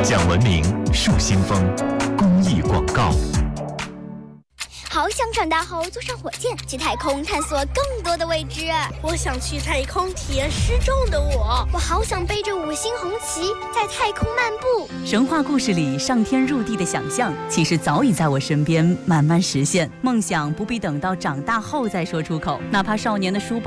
讲文明树新风公益广告。 好想长大后坐上火箭去太空探索更多的未知。 我想去太空体验失重的我。 我好想背着5星红旗在太空漫步。 神话故事里上天入地的想象，其实早已在我身边慢慢实现。梦想不必等到长大后再说出口，哪怕少年的书包